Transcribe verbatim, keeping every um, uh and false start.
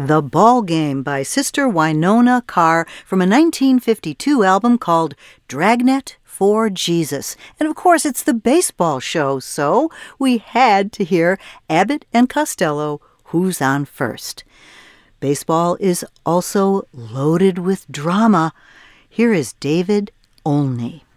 The Ball Game by Sister Wynona Carr from a nineteen fifty-two album called Dragnet for Jesus. And of course, it's the baseball show, so we had to hear Abbott and Costello, Who's on First? Baseball is also loaded with drama. Here is David Olney.